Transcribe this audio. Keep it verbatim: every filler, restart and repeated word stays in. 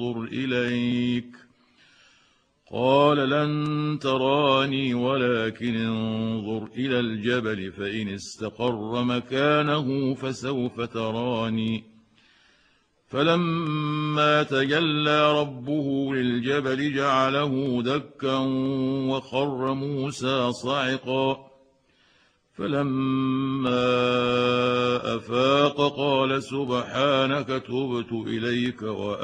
انظر إليك. قال لن تراني ولكن انظر إلى الجبل فإن استقر مكانه فسوف تراني. فلما تجلى ربه للجبل جعله دكا وخر موسى صعقا. فلما أفاق قال سبحانك تبت إليك وأ